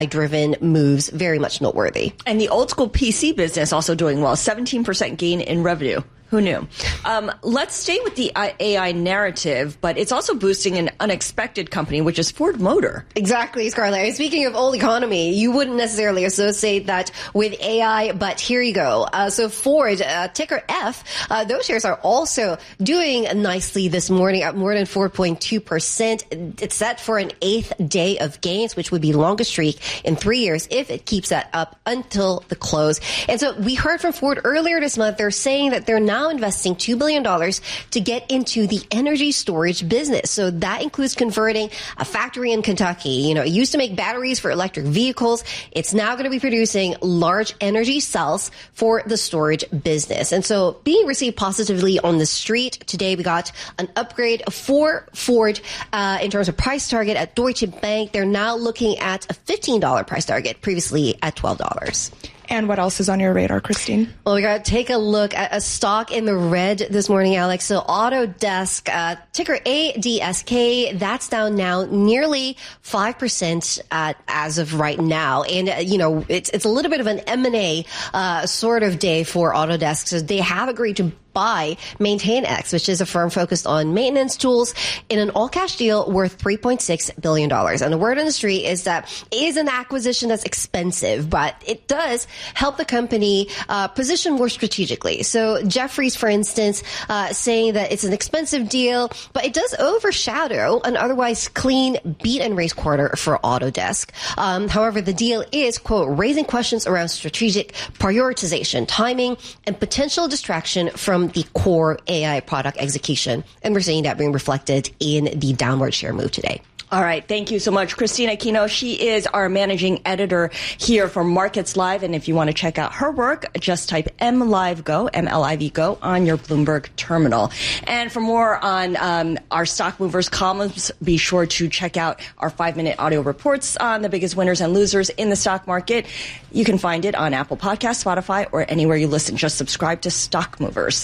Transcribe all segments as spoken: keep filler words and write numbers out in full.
driven moves very much noteworthy. And the old school P C business also doing well, seventeen percent gain in revenue. Who knew? Um, let's stay with the A I narrative, but it's also boosting an unexpected company, which is Ford Motor. Exactly, Scarlett. Speaking of old economy, you wouldn't necessarily associate that with A I, but here you go. Uh, so Ford, uh, ticker F, uh, those shares are also doing nicely this morning at more than four point two percent. It's set for an eighth day of gains, which would be longest streak in three years if it keeps that up until the close. And so we heard from Ford earlier this month. They're saying that they're now investing two billion dollars to get into the energy storage business. So that includes converting a factory in Kentucky. You know, it used to make batteries for electric vehicles. It's now going to be producing large energy cells for the storage business. And so being received positively on the street. Today we got an upgrade for Ford uh, in terms of price target at Deutsche Bank. They're now looking at a fifteen dollars price target, previously at twelve dollars. And what else is on your radar, Christine? Well, we got to take a look at a stock in the red this morning, Alex. So Autodesk, uh, ticker A D S K, that's down now nearly five percent uh, as of right now. And, uh, you know, it's it's a little bit of an M and A uh, sort of day for Autodesk. So they have agreed to buy MaintainX, which is a firm focused on maintenance tools, in an all-cash deal worth three point six billion dollars. And the word on the street is that it is an acquisition that's expensive, but it does help the company uh, position more strategically. So Jefferies, for instance, uh, saying that it's an expensive deal, but it does overshadow an otherwise clean beat and raise quarter for Autodesk. Um, however, the deal is, quote, raising questions around strategic prioritization, timing, and potential distraction from the core A I product execution. And we're seeing that being reflected in the downward share move today. All right. Thank you so much, Christine Aquino. She is our managing editor here for Markets Live. And if you want to check out her work, just type M Live Go, M L I V Go, on your Bloomberg terminal. And for more on um, our stock movers columns, be sure to check out our five-minute audio reports on the biggest winners and losers in the stock market. You can find it on Apple Podcasts, Spotify, or anywhere you listen. Just subscribe to Stock Movers.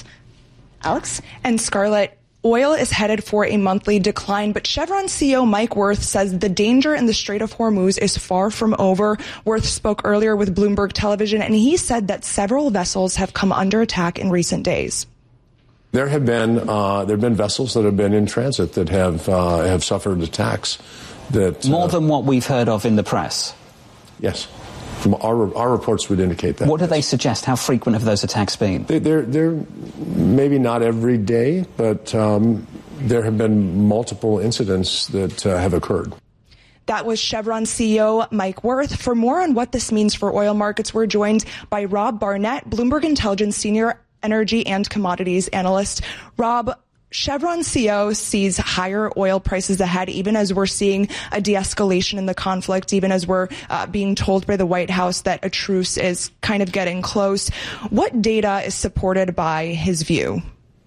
Alex? And Scarlett, oil is headed for a monthly decline, but Chevron C E O Mike Wirth says the danger in the Strait of Hormuz is far from over. Wirth spoke earlier with Bloomberg Television, and he said that several vessels have come under attack in recent days. There have been uh, there have been vessels that have been in transit that have uh, have suffered attacks. That more uh, than what we've heard of in the press. Yes. From our our reports would indicate that. What do they suggest? How frequent have those attacks been? They, they're they're maybe not every day, but um, there have been multiple incidents that uh, have occurred. That was Chevron C E O Mike Wirth. For more on what this means for oil markets, we're joined by Rob Barnett, Bloomberg Intelligence Senior Energy and Commodities Analyst. Rob, Chevron C E O sees higher oil prices ahead, even as we're seeing a de-escalation in the conflict, even as we're uh, being told by the White House that a truce is kind of getting close. What data is supported by his view?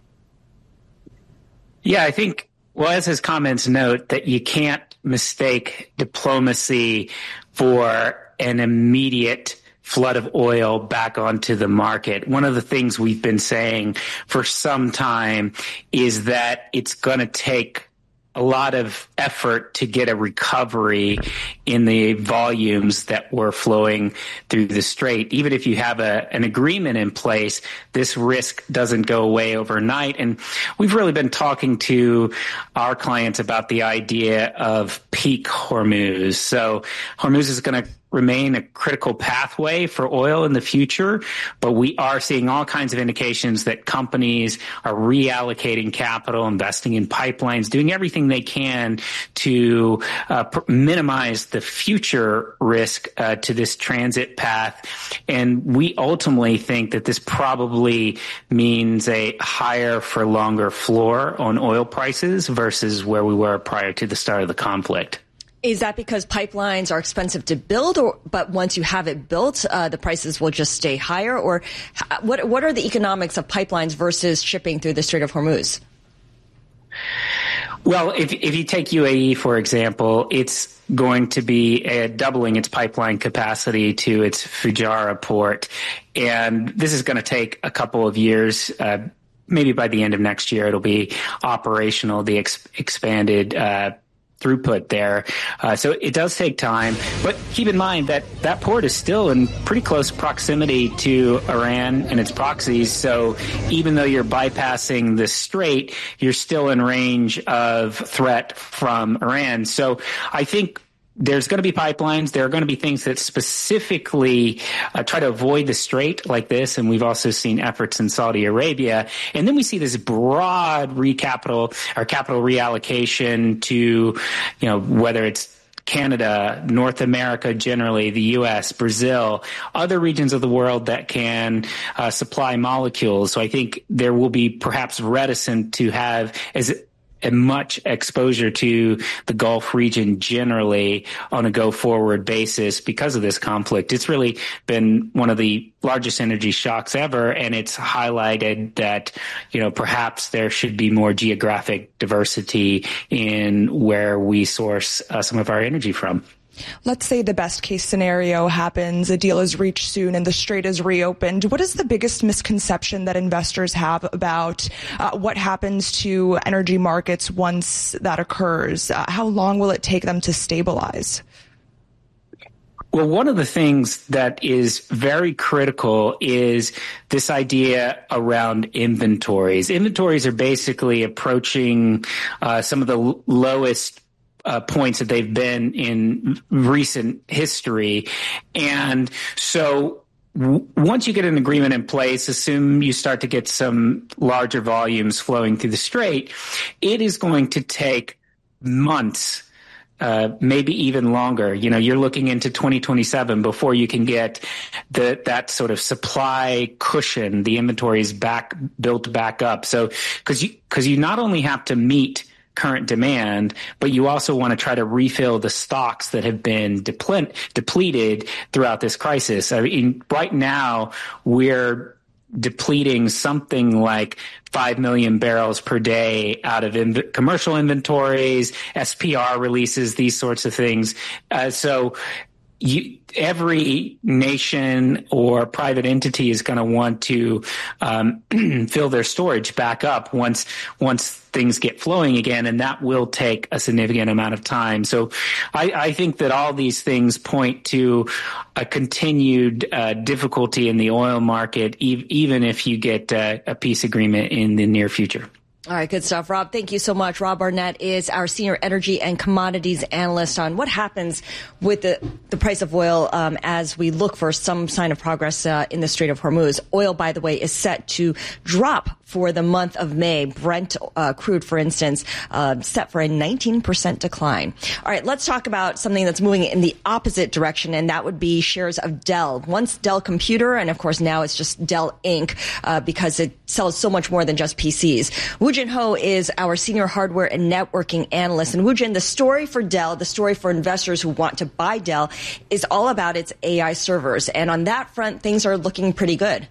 Yeah, I think, well, as his comments note, that you can't mistake diplomacy for an immediate flood of oil back onto the market. One of the things we've been saying for some time is that it's going to take a lot of effort to get a recovery in the volumes that were flowing through the Strait. Even if you have a, an agreement in place, this risk doesn't go away overnight. And we've really been talking to our clients about the idea of peak Hormuz. So Hormuz is going to remain a critical pathway for oil in the future, but we are seeing all kinds of indications that companies are reallocating capital, investing in pipelines, doing everything they can to uh, pr- minimize the future risk uh, to this transit path. And we ultimately think that this probably means a higher for longer floor on oil prices versus where we were prior to the start of the conflict. Is that because pipelines are expensive to build, or but once you have it built, uh, the prices will just stay higher? Or what what are the economics of pipelines versus shipping through the Strait of Hormuz? Well, if if you take U A E, for example, it's going to be uh, doubling its pipeline capacity to its Fujairah port. And this is going to take a couple of years. Uh, maybe by the end of next year, it'll be operational, the ex- expanded uh throughput there. Uh, so it does take time. But keep in mind that that port is still in pretty close proximity to Iran and its proxies. So even though you're bypassing the strait, you're still in range of threat from Iran. So I think there's going to be pipelines. There are going to be things that specifically uh, try to avoid the strait like this. And we've also seen efforts in Saudi Arabia. And then we see this broad recapital or capital reallocation to, you know, whether it's Canada, North America generally, the U S, Brazil, other regions of the world that can uh, supply molecules. So I think there will be perhaps reticent to have as and much exposure to the Gulf region generally on a go-forward basis because of this conflict. It's really been one of the largest energy shocks ever, and it's highlighted that, you know, perhaps there should be more geographic diversity in where we source uh, some of our energy from. Let's say the best case scenario happens, a deal is reached soon and the strait is reopened. What is the biggest misconception that investors have about uh, what happens to energy markets once that occurs? Uh, how long will it take them to stabilize? Well, one of the things that is very critical is this idea around inventories. Inventories are basically approaching uh, some of the l- lowest Uh, points that they've been in recent history. And so w- once you get an agreement in place, assume you start to get some larger volumes flowing through the strait, it is going to take months, uh, maybe even longer. You know, you're looking into twenty twenty-seven before you can get the, that sort of supply cushion, the inventories back, built back up. So, cause you, cause you not only have to meet current demand, but you also want to try to refill the stocks that have been deple- depleted throughout this crisis. I mean, right now we're depleting something like five million barrels per day out of inv- commercial inventories, S P R releases, these sorts of things. Uh, so you, every nation or private entity is going to want to um, fill their storage back up once once things get flowing again, and that will take a significant amount of time. So I, I think that all these things point to a continued uh, difficulty in the oil market, e- even if you get uh, a peace agreement in the near future. All right, good stuff, Rob. Thank you so much. Rob Barnett is our senior energy and commodities analyst on what happens with the, the price of oil um, as we look for some sign of progress uh, in the Strait of Hormuz. Oil, by the way, is set to drop for the month of May. Brent uh, crude, for instance, uh, set for a nineteen percent decline. All right, let's talk about something that's moving in the opposite direction, and that would be shares of Dell. Once Dell Computer, and of course now it's just Dell Incorporated uh, because it sells so much more than just P Cs. Woo-Jin Ho is our senior hardware and networking analyst. And Woo-Jin, the story for Dell, the story for investors who want to buy Dell is all about its A I servers. And on that front, things are looking pretty good.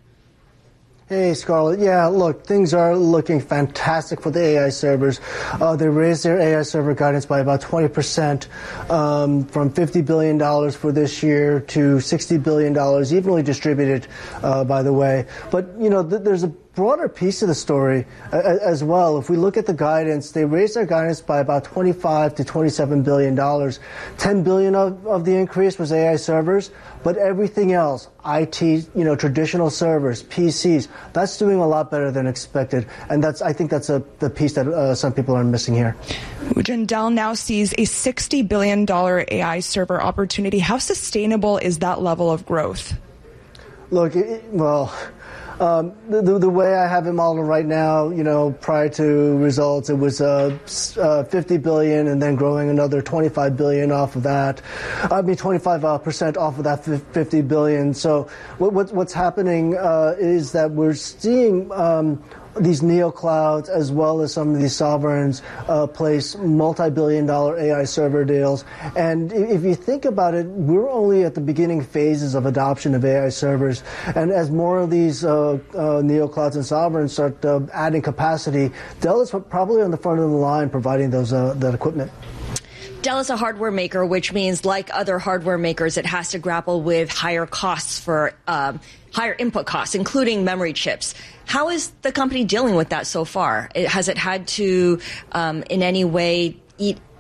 Hey, Scarlett. Yeah, look, things are looking fantastic for the A I servers. Uh, they raised their A I server guidance by about twenty percent, um, from fifty billion dollars for this year to sixty billion dollars, evenly distributed, uh, by the way. But, you know, th- there's a broader piece of the story uh, as well. If we look at the guidance, they raised their guidance by about twenty-five to twenty-seven billion dollars. ten billion of, of the increase was A I servers, but everything else, I T, you know, traditional servers, P Cs, that's doing a lot better than expected. And that's, I think that's a, the piece that uh, some people are missing here. Woo-Jin, Dell now sees a sixty billion dollars A I server opportunity. How sustainable is that level of growth? Look, it, well, Um, the, the, the way I have it modeled right now, you know, prior to results, it was uh, uh, fifty billion and then growing another twenty-five billion off of that. I mean, twenty-five percent off of that fifty billion. So what, what, what's happening uh, is that we're seeing um, these neoclouds as well as some of these sovereigns uh, place multi-billion dollar A I server deals. And if you think about it, we're only at the beginning phases of adoption of A I servers. And as more of these uh, uh, neoclouds and sovereigns start uh, adding capacity, Dell is probably on the front of the line providing those uh, that equipment. Dell is a hardware maker, which means like other hardware makers, it has to grapple with higher costs for um, higher input costs, including memory chips. How is the company dealing with that so far? It, has it had to, um, in any way, eat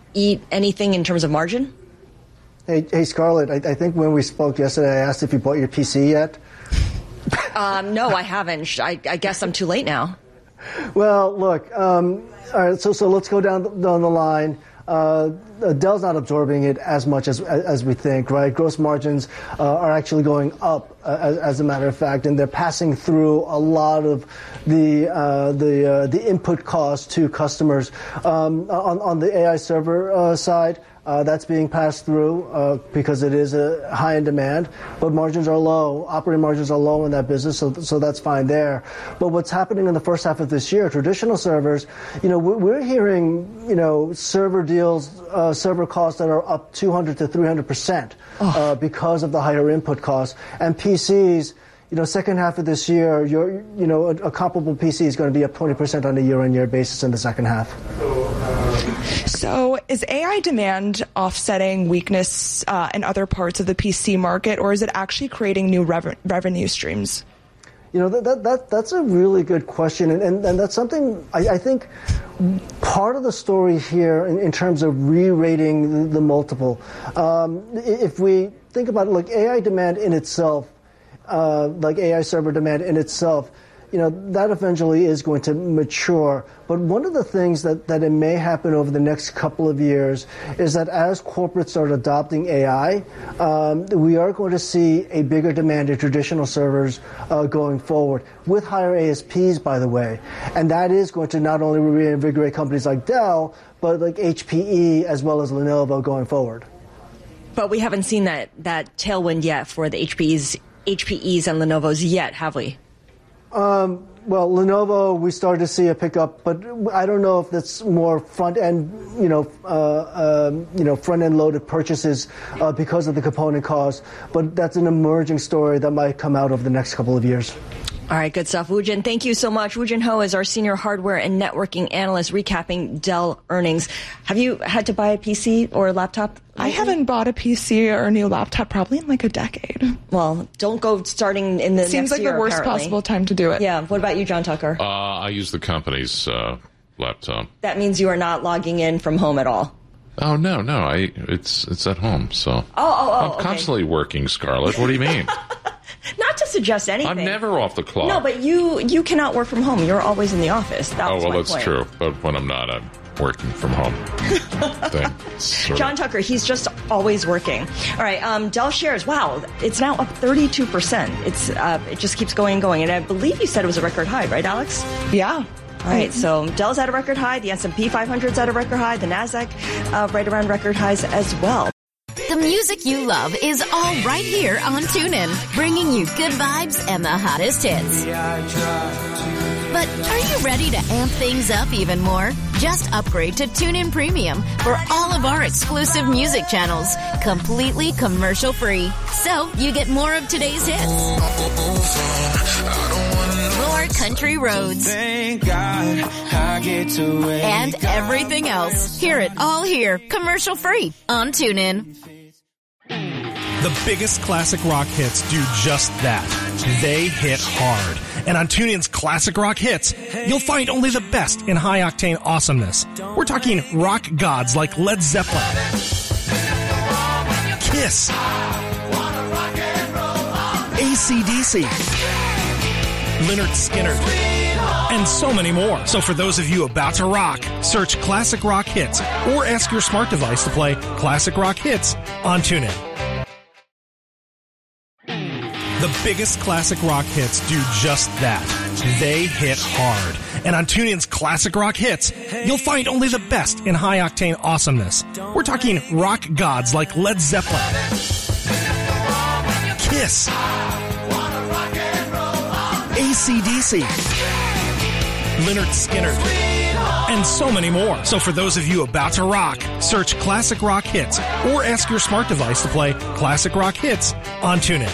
eat anything in terms of margin? Hey, hey Scarlett, I, I think when we spoke yesterday, I asked if you bought your P C yet. um, no, I haven't. I, I guess I'm too late now. Well, look, um, all right, so, so let's go down, down the line. Uh, Dell's not absorbing it as much as as we think, right? Gross margins uh, are actually going up, uh, as, as a matter of fact, and they're passing through a lot of the uh, the uh, the input costs to customers. Um, on on the A I server uh, side, uh, that's being passed through uh, because it is a high in demand, but margins are low. Operating margins are low in that business, so so that's fine there. But what's happening in the first half of this year? Traditional servers, you know, we're, we're hearing, you know, server deals. Uh, server costs that are up two hundred to three hundred percent uh, because of the higher input costs. And P Cs, you know, second half of this year, you're, you know, a, a comparable P C is going to be up twenty percent on a year-on-year basis in the second half. So is A I demand offsetting weakness uh, in other parts of the P C market, or is it actually creating new rev- revenue streams? You know, that, that, that that's a really good question, and, and, and that's something I, I think part of the story here in, in terms of re-rating the, the multiple. Um, if we think about it, like A I demand in itself, uh, like A I server demand in itself, you know, that eventually is going to mature. But one of the things that, that it may happen over the next couple of years is that as corporates start adopting A I, um, we are going to see a bigger demand in traditional servers uh, going forward, with higher A S Ps, by the way. And that is going to not only reinvigorate companies like Dell, but like H P E as well as Lenovo going forward. But we haven't seen that, that tailwind yet for the H P Es, H P Es and Lenovo's yet, have we? Um, well, Lenovo, we started to see a pickup, but I don't know if that's more front end, you know, uh, um, you know, front end loaded purchases uh, because of the component costs. But that's an emerging story that might come out over the next couple of years. All right, good stuff. Woo Jin, thank you so much. Woo Jin Ho is our senior hardware and networking analyst recapping Dell earnings. Have you had to buy a P C or a laptop? I haven't bought a P C or a new laptop probably in like a decade. Well, don't go starting in the Seems next like year, the worst apparently. possible time to do it. Yeah. What about you, John Tucker? Uh, I use the company's uh, laptop. That means you are not logging in from home at all. Oh no, no, I it's it's at home. So oh, oh, oh, I'm okay. constantly working, Scarlett. What do you mean? Not to suggest anything. I'm never off the clock. No, but you you cannot work from home. You're always in the office. That oh was well, my that's point. true. But when I'm not, I'm working from home. Thing. Sort John of. Tucker, he's just always working. All right, um, Dell shares. Wow, it's now up thirty-two percent. It's uh, it just keeps going and going. And I believe you said it was a record high, right, Alex? Yeah. All right, so Dell's at a record high. The S and P five hundred's at a record high. The NASDAQ uh, right around record highs as well. The music you love is all right here on TuneIn, bringing you good vibes and the hottest hits. But are you ready to amp things up even more? Just upgrade to TuneIn Premium for all of our exclusive music channels, completely commercial free. So you get more of today's hits, more country roads, and everything else. Hear it all here, commercial free on TuneIn. The biggest classic rock hits do just that. They hit hard. And on TuneIn's Classic Rock Hits, you'll find only the best in high-octane awesomeness. We're talking rock gods like Led Zeppelin, Kiss, A C D C, Lynyrd Skynyrd, and so many more. So for those of you about to rock, search Classic Rock Hits or ask your smart device to play Classic Rock Hits on TuneIn. The biggest classic rock hits do just that. They hit hard. And on TuneIn's Classic Rock Hits, you'll find only the best in high-octane awesomeness. We're talking rock gods like Led Zeppelin, Kiss, A C D C, Lynyrd Skynyrd, and so many more. So for those of you about to rock, search Classic Rock Hits or ask your smart device to play Classic Rock Hits on TuneIn.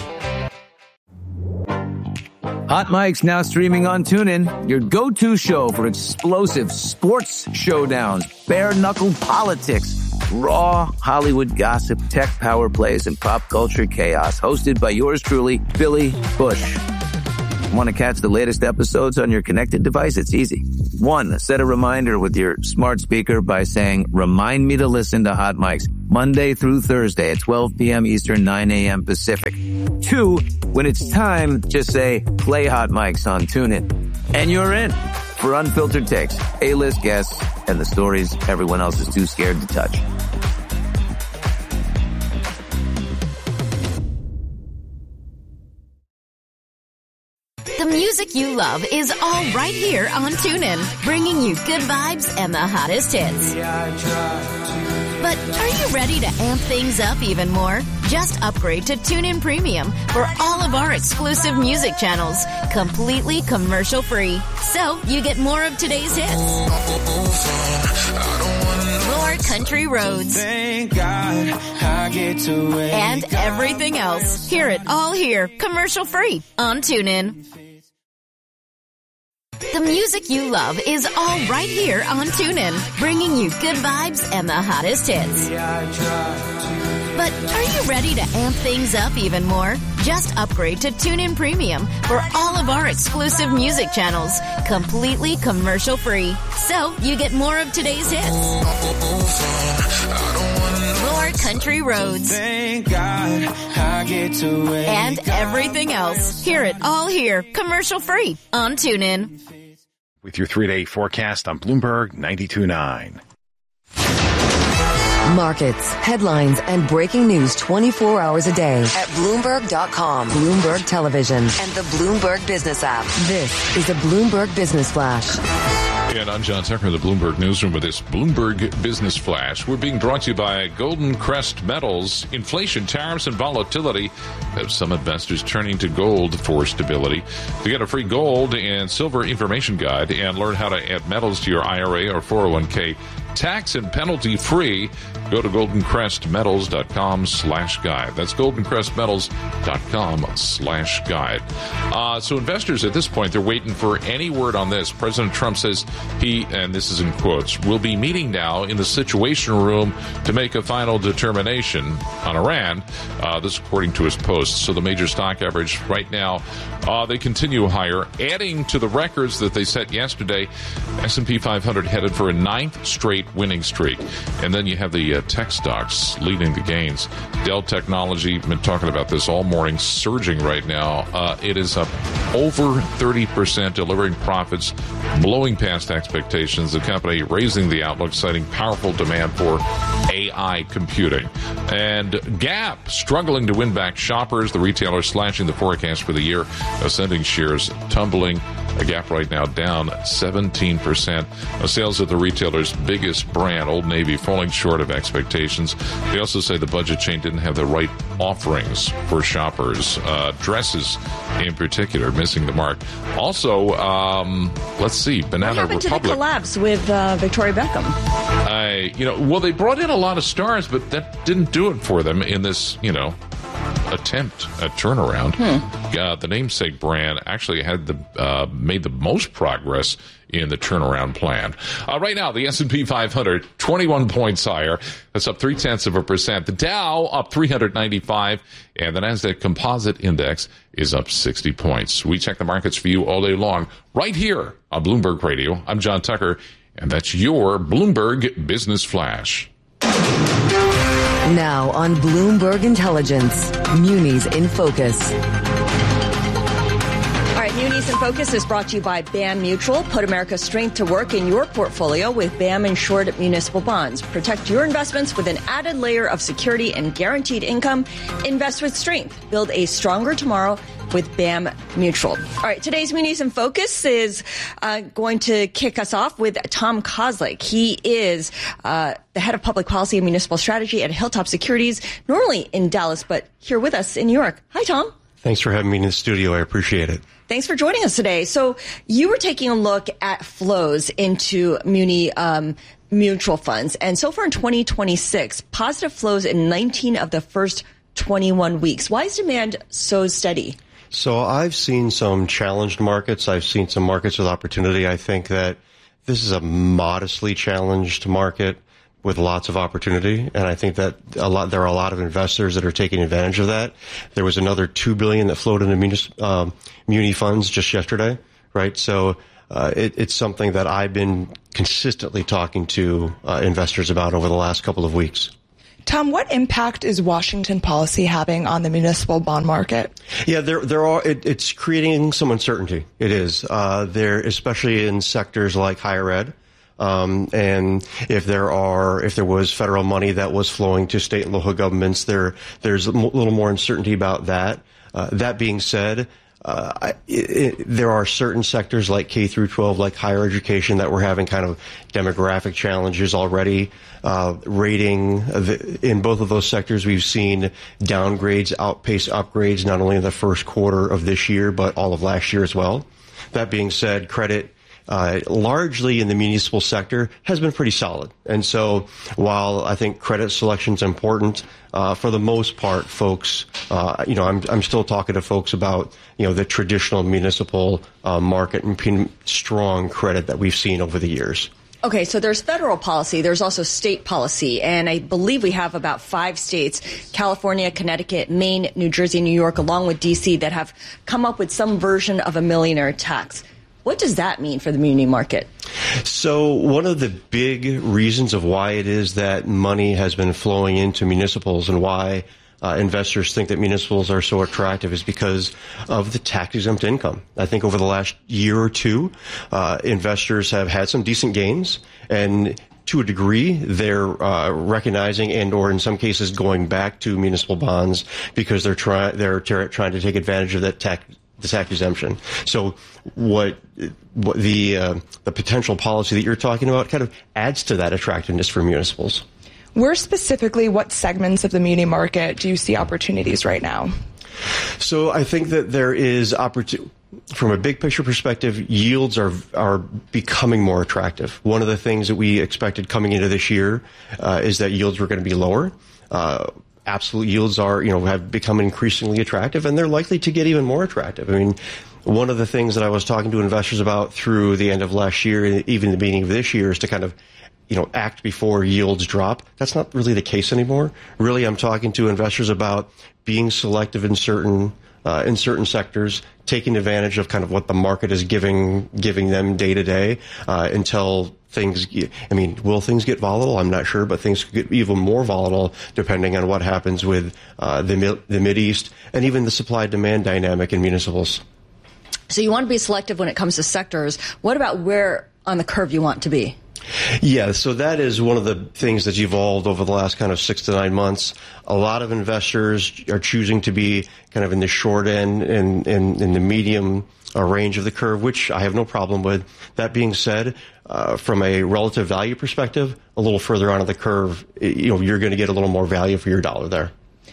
Hot Mic's now streaming on TuneIn, your go-to show for explosive sports showdowns, bare-knuckle politics, raw Hollywood gossip, tech power plays, and pop culture chaos. Hosted by yours truly, Billy Bush. Want to catch the latest episodes on your connected device? It's easy. One, set a reminder with your smart speaker by saying, remind me to listen to Hot Mics Monday through Thursday at twelve p.m. Eastern, nine a.m. Pacific. Two, when it's time, just say, play Hot Mics on TuneIn. And you're in for unfiltered takes, A-list guests, and the stories everyone else is too scared to touch. The music you love is all right here on TuneIn, bringing you good vibes and the hottest hits. But are you ready to amp things up even more? Just upgrade to TuneIn Premium for all of our exclusive music channels, completely commercial-free. So you get more of today's hits, more country roads, and everything else. Hear it all here, commercial-free on TuneIn. The music you love is all right here on TuneIn, bringing you good vibes and the hottest hits. But are you ready to amp things up even more? Just upgrade to TuneIn Premium for all of our exclusive music channels, completely commercial-free. So you get more of today's hits, more country roads, and everything else. Hear it all here, commercial-free on TuneIn. With your three-day forecast on Bloomberg ninety-two point nine. Markets, headlines, and breaking news twenty-four hours a day at Bloomberg dot com, Bloomberg Television, and the Bloomberg Business app. This is a Bloomberg Business Flash. And I'm John Tucker in the Bloomberg Newsroom with this Bloomberg Business Flash. We're being brought to you by Golden Crest Metals. Inflation, tariffs, and volatility have some investors turning to gold for stability. To get a free gold and silver information guide and learn how to add metals to your I R A or four oh one k tax and penalty free, go to goldencrestmetals.com slash guide. That's goldencrestmetals.com slash guide. Uh, so investors at this point, they're waiting for any word on this. President Trump says he, and this is in quotes, will be meeting now in the Situation Room to make a final determination on Iran. Uh, this according to his post. So the major stock average right now, uh, they continue higher, adding to the records that they set yesterday. S and P five hundred headed for a ninth straight winning streak. And then you have the uh, tech stocks leading the gains. Dell Technology, been talking about this all morning, surging right now. Uh, it is up over thirty percent, delivering profits, blowing past expectations. The company raising the outlook, citing powerful demand for A I computing. And Gap struggling to win back shoppers. The retailer slashing the forecast for the year, ascending shares tumbling. A Gap right now down seventeen percent. Uh, sales of the retailer's biggest brand, Old Navy, falling short of expectations. They also say the budget chain didn't have the right offerings for shoppers. Uh, dresses, in particular, missing the mark. Also, um, let's see, Banana What happened Republic. to the collabs with uh, Victoria Beckham? I, you know, well, they brought in a lot of stars, but that didn't do it for them in this, you know, attempt at turnaround. Hmm. Uh, the namesake brand actually had the uh, made the most progress in the turnaround plan. Uh, right now, the S and P five hundred, twenty-one points higher. That's up three tenths of a percent. The Dow up three hundred ninety-five, and the Nasdaq Composite Index is up sixty points. We check the markets for you all day long, right here on Bloomberg Radio. I'm John Tucker, and that's your Bloomberg Business Flash. Now on Bloomberg Intelligence, Munis in Focus. All right, Munis in Focus is brought to you by B A M Mutual. Put America's strength to work in your portfolio with B A M Insured Municipal Bonds. Protect your investments with an added layer of security and guaranteed income. Invest with strength. Build a stronger tomorrow with B A M Mutual. All right, today's Munis in Focus is uh, going to kick us off with Tom Kozlik. He is uh, the head of public policy and municipal strategy at Hilltop Securities, normally in Dallas, but here with us in New York. Hi, Tom. Thanks for having me in the studio. I appreciate it. Thanks for joining us today. So you were taking a look at flows into muni um, mutual funds, and so far in twenty twenty-six, positive flows in nineteen of the first twenty-one weeks. Why is demand so steady? So I've seen some challenged markets. I've seen some markets with opportunity. I think that this is a modestly challenged market with lots of opportunity, and I think that a lot there are a lot of investors that are taking advantage of that. There was another two billion dollars that flowed into muni, um, muni funds just yesterday, right? So uh, it, it's something that I've been consistently talking to uh, investors about over the last couple of weeks. Tom, what impact is Washington policy having on the municipal bond market? Yeah, there, there are. It, it's creating some uncertainty. It is uh, there, especially in sectors like higher ed. Um, and if there are, if there was federal money that was flowing to state and local governments, there, there's a little more uncertainty about that. Uh, that being said, Uh, I, it, there are certain sectors like K through twelve, like higher education, that we're having kind of demographic challenges already. Uh, rating the, in both of those sectors, we've seen downgrades outpace upgrades, not only in the first quarter of this year, but all of last year as well. That being said, credit Uh, largely in the municipal sector has been pretty solid. And so while I think credit selection is important, uh, for the most part, folks, uh, you know, I'm, I'm still talking to folks about, you know, the traditional municipal uh, market and p- strong credit that we've seen over the years. Okay, so there's federal policy. There's also state policy. And I believe we have about five states, California, Connecticut, Maine, New Jersey, New York, along with D C, that have come up with some version of a millionaire tax. What does that mean for the muni market? So one of the big reasons of why it is that money has been flowing into municipals and why uh, investors think that municipals are so attractive is because of the tax-exempt income. I think over the last year or two, uh, investors have had some decent gains, and to a degree, they're uh, recognizing and, or in some cases, going back to municipal bonds because they're trying they're t- trying to take advantage of that tax. The tax exemption. So what, what the uh, the potential policy that you're talking about kind of adds to that attractiveness for municipals. Where specifically, what segments of the muni market do you see opportunities right now? So I think that there is opportunity. From a big picture perspective, yields are are becoming more attractive. One of the things that we expected coming into this year uh, is that yields were going to be lower. Uh, Absolute yields are, you know, have become increasingly attractive, and they're likely to get even more attractive. I mean, one of the things that I was talking to investors about through the end of last year, even the beginning of this year, is to kind of, you know, act before yields drop. That's not really the case anymore. Really, I'm talking to investors about being selective in certain uh, in certain sectors, taking advantage of kind of what the market is giving giving them day to day uh, until things, I mean, will things get volatile? I'm not sure, but things could get even more volatile depending on what happens with uh, the, the Mideast and even the supply-demand dynamic in municipals. So you want to be selective when it comes to sectors. What about where on the curve you want to be? Yeah, so that is one of the things that's evolved over the last kind of six to nine months. A lot of investors are choosing to be kind of in the short end and in, in the medium uh, range of the curve, which I have no problem with. That being said, uh, from a relative value perspective, a little further on the curve, you know, you're going to get a little more value for your dollar there.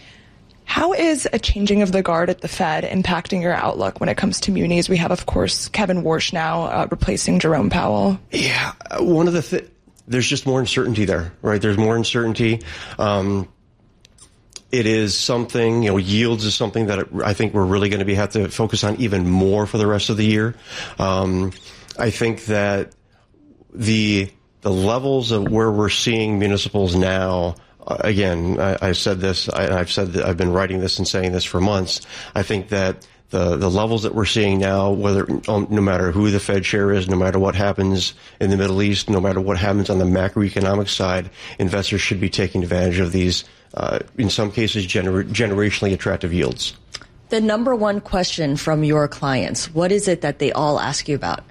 How is a changing of the guard at the Fed impacting your outlook when it comes to munis? We have, of course, Kevin Warsh now uh, replacing Jerome Powell. Yeah, one of the th- there's just more uncertainty there, right? There's more uncertainty. Um, it is something, you know, yields is something that I think we're really going to be have to focus on even more for the rest of the year. Um, I think that the the levels of where we're seeing municipals now. Again, I, I said this, I, I've said that I've been writing this and saying this for months. I think that the, the levels that we're seeing now, whether, um, no matter who the Fed chair is, no matter what happens in the Middle East, no matter what happens on the macroeconomic side, investors should be taking advantage of these, uh, in some cases, gener- generationally attractive yields. The number one question from your clients, what is it that they all ask you about?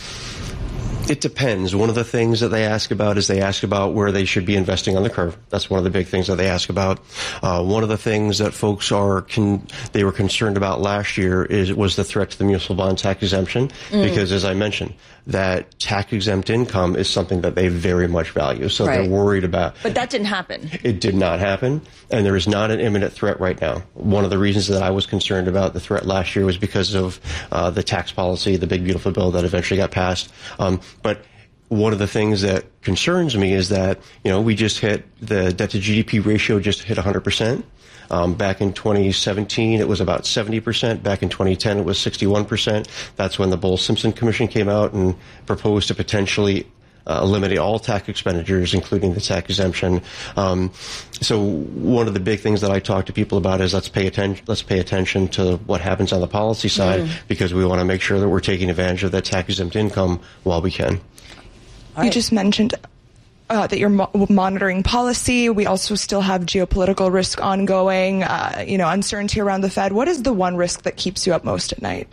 It depends. One of the things that they ask about is they ask about where they should be investing on the curve. That's one of the big things that they ask about. Uh, one of the things that folks are con- they were concerned about last year is was the threat to the municipal bond tax exemption, mm. because, as I mentioned, that tax exempt income is something that they very much value. So right. They're worried about. But that didn't happen. It did not happen, and there is not an imminent threat right now. One of the reasons that I was concerned about the threat last year was because of uh, the tax policy, the big beautiful bill that eventually got passed. Um, But one of the things that concerns me is that, you know, we just hit the debt to G D P ratio just hit one hundred percent. Um, back in twenty seventeen, it was about seventy percent. Back in twenty ten, it was sixty-one percent. That's when the Bowles-Simpson Commission came out and proposed to potentially uh, eliminate all tax expenditures, including the tax exemption. Um, so one of the big things that I talk to people about is let's pay attention. Let's pay attention to what happens on the policy side mm. because we want to make sure that we're taking advantage of that tax exempt income while we can. You right. just mentioned uh, that you're mo- monitoring policy. We also still have geopolitical risk ongoing, uh, you know, uncertainty around the Fed. What is the one risk that keeps you up most at night?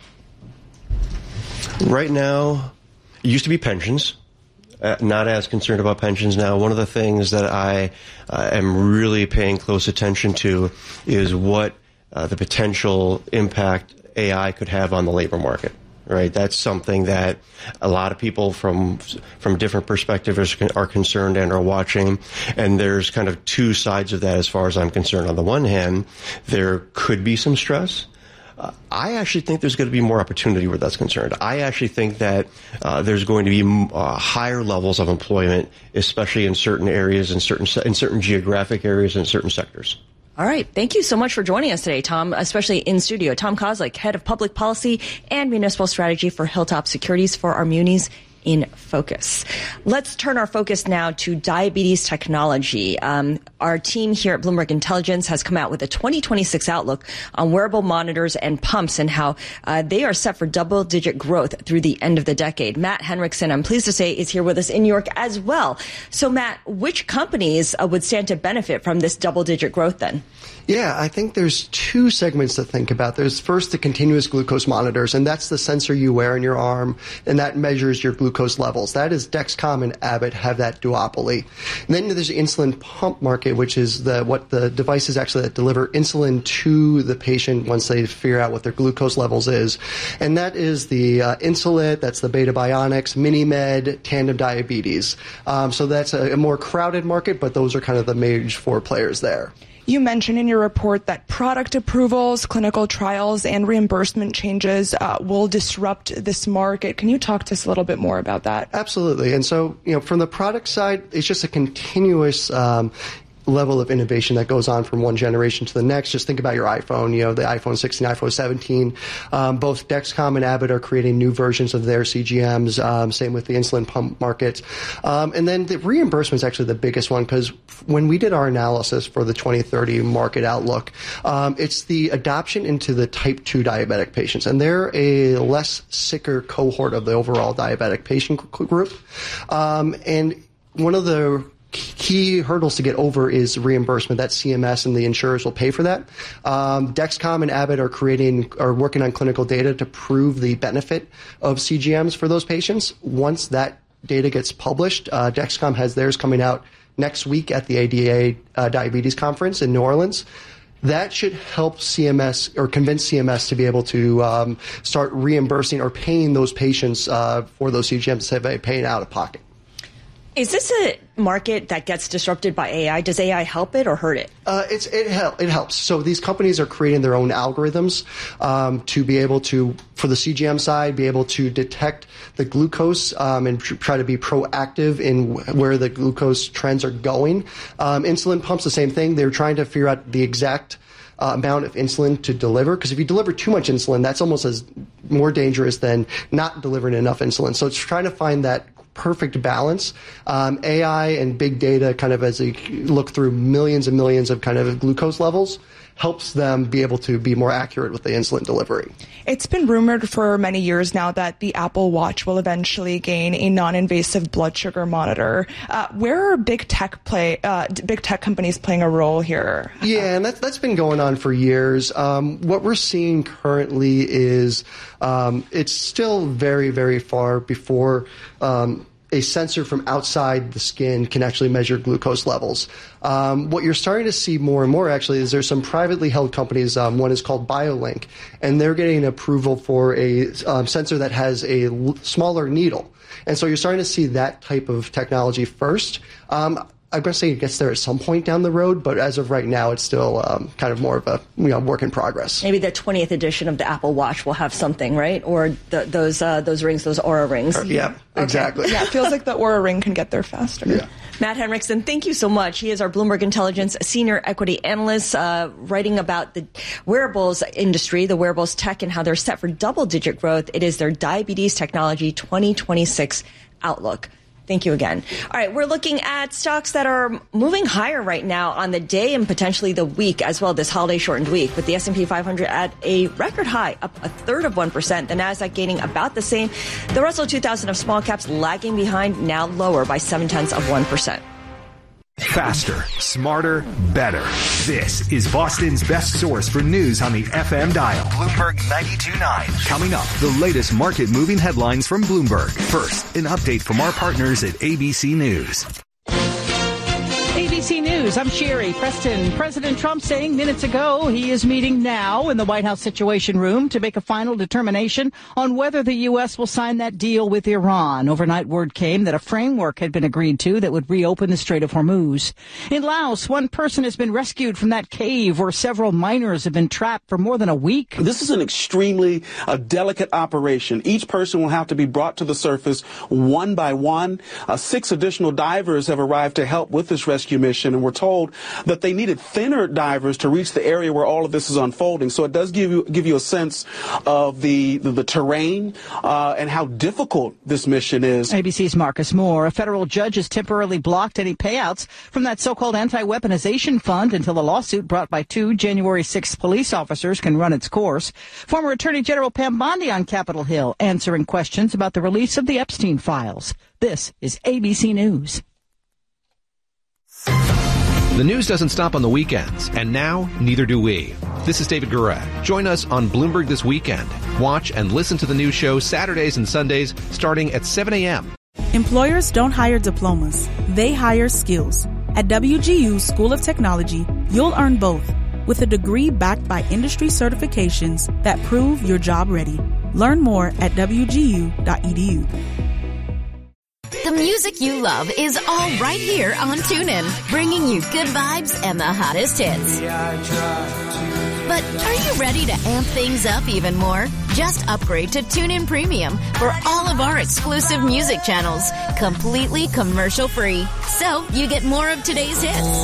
Right now, it used to be pensions. Uh, not as concerned about pensions now. One of the things that I uh, am really paying close attention to is what uh, the potential impact A I could have on the labor market. Right, that's something that a lot of people from from different perspectives are concerned and are watching. And there's kind of two sides of that as far as I'm concerned. On the one hand, there could be some stress. Uh, I actually think there's going to be more opportunity where that's concerned. I actually think that uh, there's going to be uh, higher levels of employment, especially in certain areas, in certain in certain geographic areas, in certain sectors. All right. Thank you so much for joining us today, Tom, especially in studio. Tom Kozlik, Head of Public Policy and Municipal Strategy for Hilltop Securities for our Munis in Focus. Let's turn our focus now to diabetes technology. Um, our team here at Bloomberg Intelligence has come out with a twenty twenty-six outlook on wearable monitors and pumps and how uh, they are set for double-digit growth through the end of the decade. Matt Henriksen, I'm pleased to say, is here with us in New York as well. So, Matt, which companies uh, would stand to benefit from this double-digit growth then? Yeah, I think there's two segments to think about. There's first the continuous glucose monitors, and that's the sensor you wear in your arm, and that measures your glucose levels. That is Dexcom and Abbott have that duopoly. And then there's the insulin pump market, which is the what the devices actually that deliver insulin to the patient once they figure out what their glucose levels is. And that is the uh, Insulet, that's the Beta Bionics, MiniMed, Tandem Diabetes. Um, so that's a, a more crowded market, but those are kind of the major four players there. You mentioned in your report that product approvals, clinical trials, and reimbursement changes uh, will disrupt this market. Can you talk to us a little bit more about that? Absolutely. And so, you know, from the product side, it's just a continuous um, level of innovation that goes on from one generation to the next. Just think about your iPhone, you know, the iPhone sixteen, iPhone seventeen. Um, both Dexcom and Abbott are creating new versions of their C G Ms, um, same with the insulin pump market. Um, and then the reimbursement is actually the biggest one because when we did our analysis for the twenty thirty market outlook, um, it's the adoption into the type two diabetic patients. And they're a less sicker cohort of the overall diabetic patient group. Um, and one of the key hurdles to get over is reimbursement. That C M S and the insurers will pay for that. Um, Dexcom and Abbott are creating, are working on clinical data to prove the benefit of C G Ms for those patients. Once that data gets published, uh, Dexcom has theirs coming out next week at the A D A uh, Diabetes Conference in New Orleans. That should help C M S or convince C M S to be able to um, start reimbursing or paying those patients uh, for those C G Ms instead of paying out of pocket. Is this a market that gets disrupted by A I? Does A I help it or hurt it? Uh, it's, it, hel- it helps. So these companies are creating their own algorithms um, to be able to, for the C G M side, be able to detect the glucose um, and tr- try to be proactive in w- where the glucose trends are going. Um, insulin pumps, the same thing. They're trying to figure out the exact Uh, amount of insulin to deliver, because if you deliver too much insulin, that's almost as more dangerous than not delivering enough insulin. So it's trying to find that perfect balance. Um, A I and big data, kind of as they look through millions and millions of kind of glucose levels, helps them be able to be more accurate with the insulin delivery. It's been rumored for many years now that the Apple Watch will eventually gain a non-invasive blood sugar monitor. Uh, where are big tech play, uh, big tech companies playing a role here? Yeah, and that's, that's been going on for years. Um, what we're seeing currently is um, it's still very, very far before um, a sensor from outside the skin can actually measure glucose levels. Um, what you're starting to see more and more actually is there's some privately held companies. Um, one is called BioLink, and they're getting approval for a um, sensor that has a l- smaller needle. And so you're starting to see that type of technology first. Um, I'm going to say it gets there at some point down the road, but as of right now, it's still um, kind of more of a you know work in progress. Maybe the twentieth edition of the Apple Watch will have something, right? Or the, those uh, those rings, those Aura rings. Uh, yeah, okay. exactly. Yeah, it feels like the Aura ring can get there faster. Yeah. Matt Henriksen, thank you so much. He is our Bloomberg Intelligence senior equity analyst, uh, writing about the wearables industry, the wearables tech, and how they're set for double-digit growth. It is their Diabetes Technology twenty twenty-six outlook. Thank you again. All right, we're looking at stocks that are moving higher right now on the day and potentially the week as well, this holiday shortened week, with the S and P five hundred at a record high, up a third of one percent. The Nasdaq gaining about the same. The Russell two thousand of small caps lagging behind, now lower by seven tenths of one percent. Faster, smarter, better. This is Boston's best source for news on the F M dial. Bloomberg ninety-two point nine. Coming up, the latest market-moving headlines from Bloomberg. First, an update from our partners at A B C News. A B C News, I'm Sherry Preston. President Trump saying minutes ago he is meeting now in the White House Situation Room to make a final determination on whether the U S will sign that deal with Iran. Overnight word came that a framework had been agreed to that would reopen the Strait of Hormuz. In Laos, one person has been rescued from that cave where several miners have been trapped for more than a week. This is an extremely uh, delicate operation. Each person will have to be brought to the surface one by one. Uh, six additional divers have arrived to help with this rescue mission, and we're told that they needed thinner divers to reach the area where all of this is unfolding. So it does give you give you a sense of the the, the terrain uh, and how difficult this mission is. A B C's Marcus Moore. A federal judge has temporarily blocked any payouts from that so-called anti-weaponization fund until a lawsuit brought by two January sixth police officers can run its course. Former Attorney General Pam Bondi on Capitol Hill answering questions about the release of the Epstein files. This is A B C News. The news doesn't stop on the weekends, and now neither do we. This is David Gura. Join us on Bloomberg This Weekend. Watch and listen to the news show Saturdays and Sundays starting at seven a.m. Employers don't hire diplomas. They hire skills. At W G U School of Technology, you'll earn both, with a degree backed by industry certifications that prove you're job ready. Learn more at w g u dot e d u. The music you love is all right here on TuneIn, bringing you good vibes and the hottest hits. But are you ready to amp things up even more? Just upgrade to TuneIn Premium for all of our exclusive music channels, completely commercial free. So you get more of today's hits,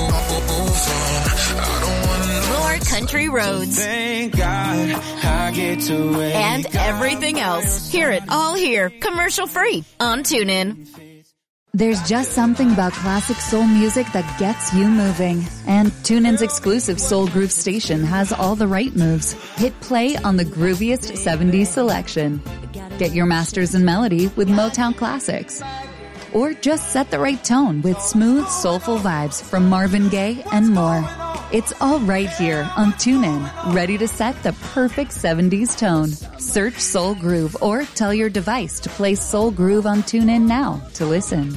more country roads, Thank God I get to and everything else. Hear it all here, commercial free on TuneIn. There's just something about classic soul music that gets you moving. And TuneIn's exclusive Soul Groove station has all the right moves. Hit play on the grooviest seventies selection. Get your masters in melody with Motown classics. Or just set the right tone with smooth, soulful vibes from Marvin Gaye and more. It's all right here on TuneIn, ready to set the perfect seventies tone. Search Soul Groove or tell your device to play Soul Groove on TuneIn now to listen.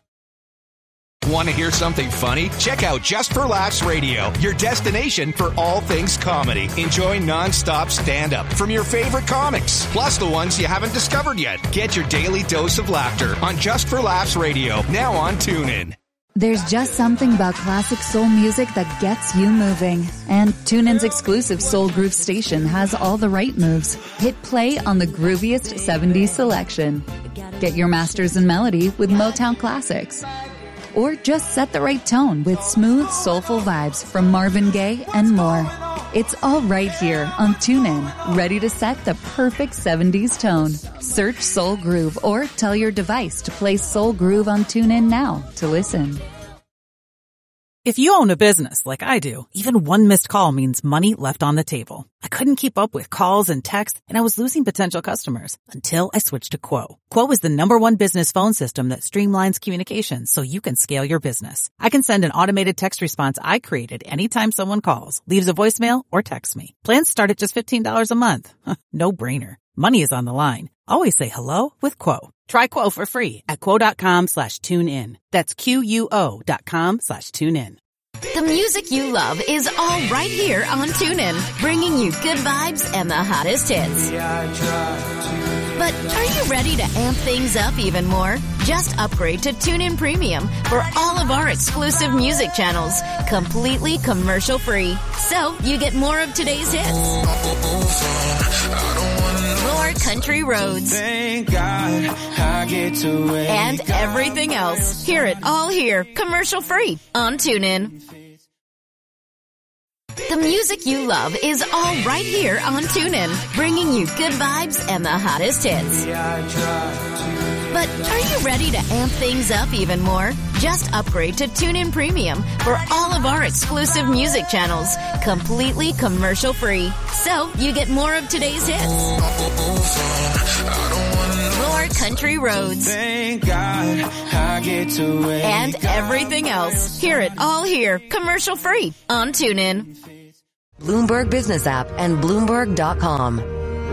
Want to hear something funny? Check out Just for Laughs Radio, your destination for all things comedy. Enjoy non-stop stand-up from your favorite comics, plus the ones you haven't discovered yet. Get your daily dose of laughter on Just for Laughs Radio, now on TuneIn. There's just something about classic soul music that gets you moving. And TuneIn's exclusive Soul Groove station has all the right moves. Hit play on the grooviest seventies selection. Get your masters in melody with Motown classics. Or just set the right tone with smooth, soulful vibes from Marvin Gaye and more. It's all right here on TuneIn, ready to set the perfect seventies tone. Search Soul Groove or tell your device to play Soul Groove on TuneIn now to listen. If you own a business like I do, even one missed call means money left on the table. I couldn't keep up with calls and texts, and I was losing potential customers until I switched to Quo. Quo is the number one business phone system that streamlines communications so you can scale your business. I can send an automated text response I created anytime someone calls, leaves a voicemail, or texts me. Plans start at just fifteen dollars a month. No brainer. Money is on the line. Always say hello with Quo. Try Quo for free at quo.com slash tune in. That's Q-U-O dot com slash tune in. The music you love is all right here on TuneIn, bringing you good vibes and the hottest hits. But are you ready to amp things up even more? Just upgrade to TuneIn Premium for all of our exclusive music channels, completely commercial free. So you get more of today's hits, more country roads, Thank God I get to and everything else. Hear it all here, commercial free on TuneIn. The music you love is all right here on TuneIn, bringing you good vibes and the hottest hits. But are you ready to amp things up even more? Just upgrade to TuneIn Premium for all of our exclusive music channels, completely commercial-free. So you get more of today's hits, more country roads, Thank God I get to wake and everything else. Hear it all here, commercial-free on TuneIn. Bloomberg Business App and Bloomberg dot com.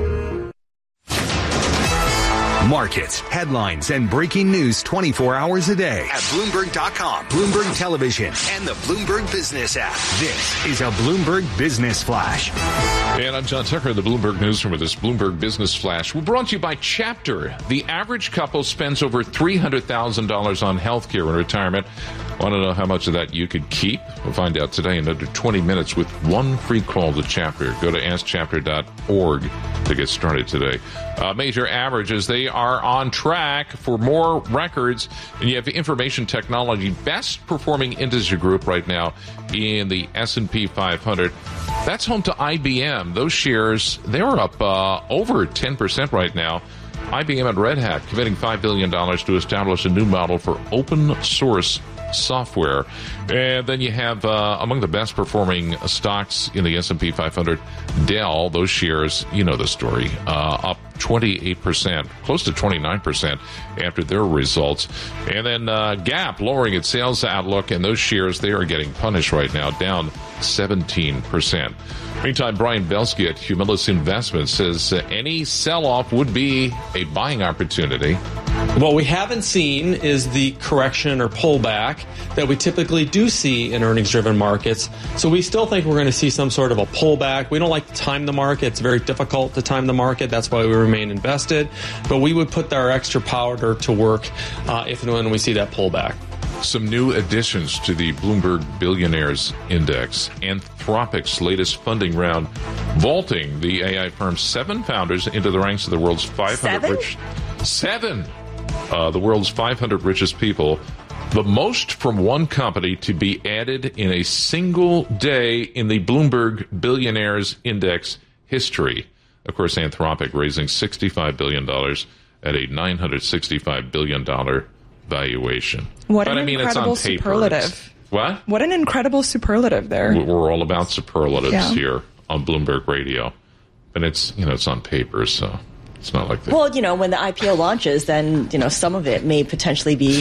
Markets, headlines, and breaking news twenty-four hours a day At Bloomberg dot com, Bloomberg Television, and the Bloomberg Business app. This is a Bloomberg Business Flash. And I'm John Tucker, the Bloomberg Newsroom with this Bloomberg Business Flash. We're brought to you by Chapter. The average couple spends over three hundred thousand dollars on health care in retirement. Want to know how much of that you could keep? We'll find out today in under twenty minutes with one free call to Chapter. Go to ask chapter dot org to get started today. Uh, major averages, they are on track for more records. And you have the information technology best performing industry group right now in the S and P five hundred. That's home to I B M. Those shares, they're up uh, over ten percent right now. I B M and Red Hat committing five billion dollars to establish a new model for open source software. And then you have uh, among the best performing stocks in the S and P five hundred, Dell. Those shares, you know the story, uh, up twenty-eight percent, close to twenty-nine percent after their results. And then uh, Gap lowering its sales outlook, and those shares, they are getting punished right now, down seventeen percent. Meantime, Brian Belsky at Humilus Investments says uh, any sell-off would be a buying opportunity. What we haven't seen is the correction or pullback that we typically do see in earnings-driven markets. So we still think we're going to see some sort of a pullback. We don't like to time the market. It's very difficult to time the market. That's why we remain invested. But we would put our extra powder to work uh, if and when we see that pullback. Some new additions to the Bloomberg Billionaires Index. Anthropic's latest funding round, vaulting the A I firm's seven founders into the ranks of the world's five hundred Seven? rich. Seven! Uh, the world's five hundred richest people. The most from one company to be added in a single day in the Bloomberg Billionaires Index history. Of course, Anthropic raising sixty-five billion dollars at a nine hundred sixty-five billion dollars valuation. What but an I mean, incredible it's on paper. superlative. It's, what? What an incredible superlative there. We're all about superlatives Yeah. here on Bloomberg Radio. And it's, you know, it's on paper, so it's not like that. Well, you know, when the I P O launches, then, you know, some of it may potentially be.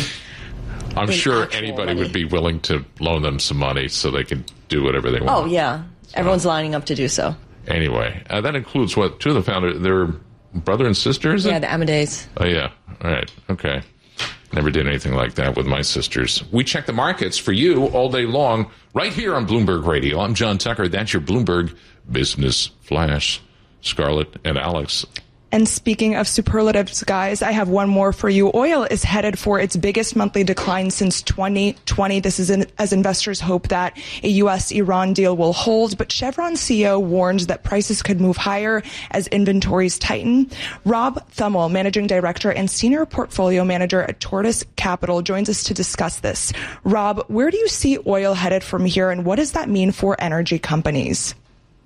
I'm in sure actual anybody money. would be willing to loan them some money so they can do whatever they want. Oh, yeah. Everyone's lining up to do so. Anyway, uh, that includes what, two of the founders, their brother and sister, is Yeah, it? the Amadeus. Oh, yeah. All right. Okay. Never did anything like that with my sisters. We check the markets for you all day long right here on Bloomberg Radio. I'm John Tucker. That's your Bloomberg Business Flash. Scarlett and Alex. And speaking of superlatives, guys, I have one more for you. Oil is headed for its biggest monthly decline since twenty twenty. This is in, as investors hope that a U S Iran deal will hold. But Chevron C E O warns that prices could move higher as inventories tighten. Rob Thummel, managing director and senior portfolio manager at Tortoise Capital, joins us to discuss this. Rob, where do you see oil headed from here, and what does that mean for energy companies?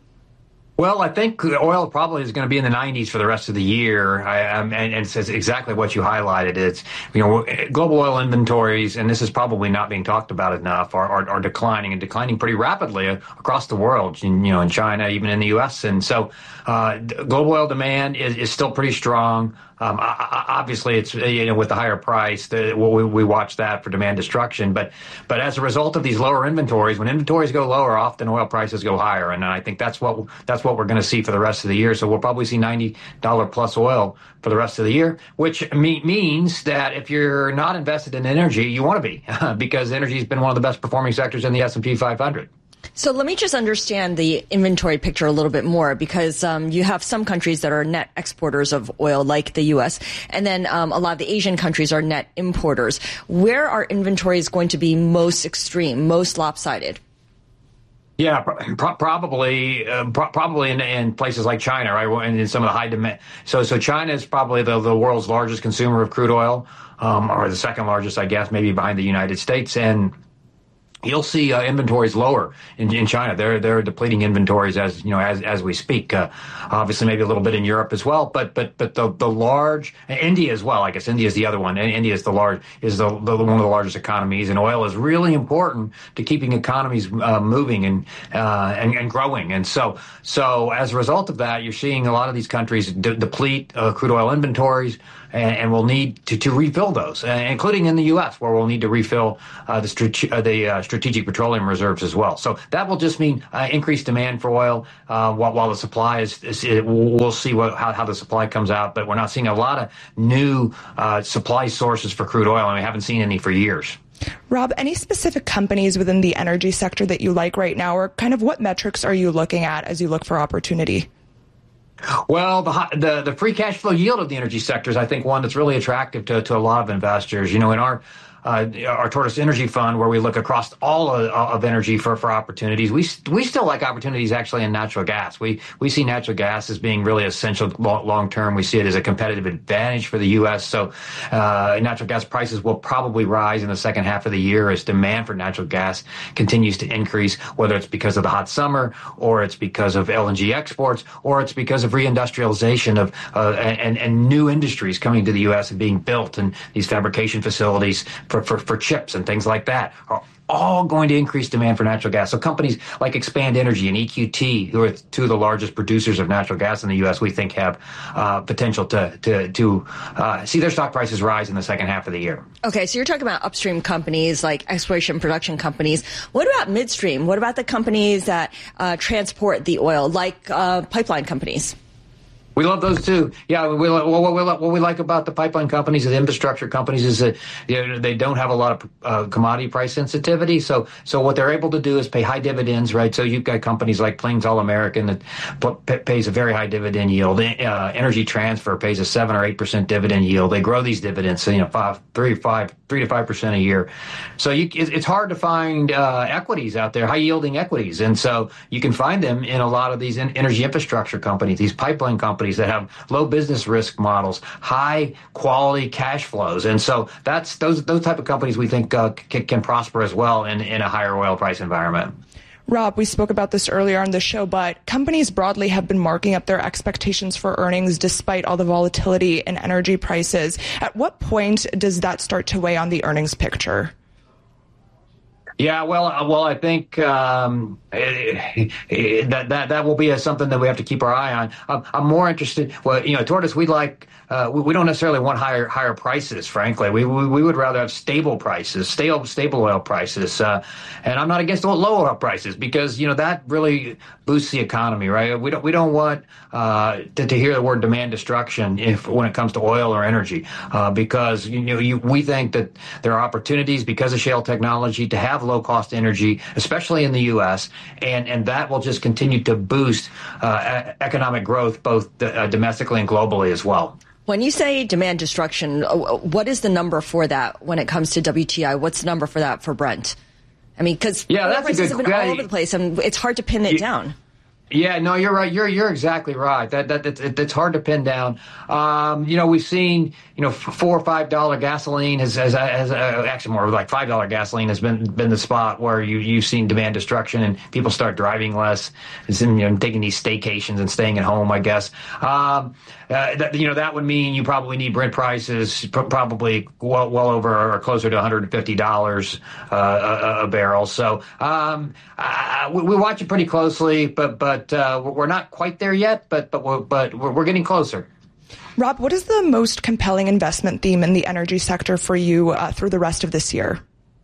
Well, I think oil probably is going to be in the nineties for the rest of the year, I, um, and, and it says exactly what you highlighted. It's, you know, global oil inventories, and this is probably not being talked about enough, are, are, are declining and declining pretty rapidly across the world, in, you know, in China, even in the U S. And so uh, global oil demand is, is still pretty strong. Um, obviously, it's, you know, with the higher price, the, we, we watch that for demand destruction. But but as a result of these lower inventories, when inventories go lower, often oil prices go higher, and I think that's what that's what we're going to see for the rest of the year. So we'll probably see ninety dollars plus oil for the rest of the year, which me- means that if you're not invested in energy, you want to be, because energy has been one of the best performing sectors in the S and P five hundred. So let me just understand the inventory picture a little bit more, because um, you have some countries that are net exporters of oil, like the U S, and then um, a lot of the Asian countries are net importers. Where are inventories going to be most extreme, most lopsided? Yeah, pro- probably, uh, pro- probably in, in places like China, right? And in some of the high demand. So, so China is probably the, the world's largest consumer of crude oil, um, or the second largest, I guess, maybe behind the United States. And you'll see uh, inventories lower in, in China. They're they're depleting inventories as you know as as we speak. Uh, obviously, maybe a little bit in Europe as well. But but but the the large and India as well. I guess India is the other one. And India is the large is the, the one of the largest economies, and oil is really important to keeping economies uh, moving and, uh, and and growing. And so so as a result of that, you're seeing a lot of these countries de- deplete uh, crude oil inventories. And, and we'll need to, to refill those, uh, including in the U S, where we'll need to refill uh, the, strate- uh, the uh, strategic petroleum reserves as well. So that will just mean uh, increased demand for oil uh, while, while the supply is, is it, we'll see what, how, how the supply comes out. But we're not seeing a lot of new uh, supply sources for crude oil, and we haven't seen any for years. Rob, any specific companies within the energy sector that you like right now, or kind of what metrics are you looking at as you look for opportunity? Well, the, the the free cash flow yield of the energy sector is, I think, one that's really attractive to, to a lot of investors. You know, in our uh, our Tortoise Energy Fund, where we look across all of, of energy for, for opportunities, we we still like opportunities actually in natural gas. We we see natural gas as being really essential long term. We see it as a competitive advantage for the U S. So uh, natural gas prices will probably rise in the second half of the year as demand for natural gas continues to increase, whether it's because of the hot summer, or it's because of L N G exports, or it's because of reindustrialization of uh, and, and new industries coming to the U S and being built, and these fabrication facilities For, for, for chips and things like that are all going to increase demand for natural gas. So companies like Expand Energy and E Q T, who are two of the largest producers of natural gas in the U S, we think have uh, potential to to, to uh, see their stock prices rise in the second half of the year. Okay, so you're talking about upstream companies like exploration production companies. What about midstream? What about the companies that uh, transport the oil, like uh, pipeline companies? We love those too. Yeah, we, what, we, what we like about the pipeline companies and the infrastructure companies is that you know, they don't have a lot of uh, commodity price sensitivity. So, so what they're able to do is pay high dividends, right? So you've got companies like Plains All American that p- pays a very high dividend yield. Uh, Energy Transfer pays a seven or eight percent dividend yield. They grow these dividends, so, you know, five, three, five, three to five percent a year. So you, it, it's hard to find uh, equities out there, high yielding equities, and so you can find them in a lot of these in, energy infrastructure companies, these pipeline companies that have low business risk models, high quality cash flows. And so that's those those type of companies we think uh, can, can prosper as well in, in a higher oil price environment. Rob, we spoke about this earlier on the show, but companies broadly have been marking up their expectations for earnings despite all the volatility in energy prices. At what point does that start to weigh on the earnings picture? Yeah, well, uh, well, I think um, it, it, that that that will be a, something that we have to keep our eye on. I'm, I'm more interested. Well, you know, Tortoise, we like uh, we, we don't necessarily want higher higher prices. Frankly, we we, we would rather have stable prices, stable stable oil prices. Uh, and I'm not against low oil prices because you know that really boosts the economy, right? We don't we don't want uh, to, to hear the word demand destruction if when it comes to oil or energy, uh, because you know you, we think that there are opportunities because of shale technology to have low-cost energy, especially in the U S, and, and that will just continue to boost uh, economic growth both uh, domestically and globally as well. When you say demand destruction, what is the number for that when it comes to W T I? What's the number for that for Brent? I mean, because yeah, oil that's prices a good, have been yeah, all over the place, and it's hard to pin it yeah. down. Yeah, no, you're right. You're you're exactly right. That that that's, that's hard to pin down. Um, you know, we've seen you know four or five dollar gasoline has has, has uh, actually more like five dollar gasoline has been been the spot where you you've seen demand destruction and people start driving less, and you know taking these staycations and staying at home. I guess um, uh, that, you know that would mean you probably need Brent prices pr- probably well well over or closer to one hundred fifty dollars uh, a, a barrel. So um, uh, we, we watch it pretty closely, but but. But uh, we're not quite there yet, but but we're, but we're, we're getting closer. Rob, what is the most compelling investment theme in the energy sector for you uh, through the rest of this year?